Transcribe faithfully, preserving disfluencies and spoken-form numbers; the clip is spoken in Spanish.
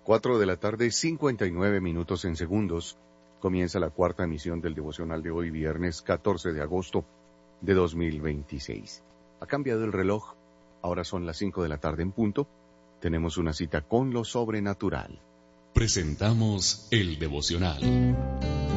Cuatro de la tarde, cincuenta y nueve minutos en segundos. Comienza la cuarta emisión del devocional de hoy, viernes catorce de agosto de dos mil veintiséis. Ha cambiado el reloj, ahora son las cinco de la tarde en punto. Tenemos una cita con lo sobrenatural. Presentamos el devocional.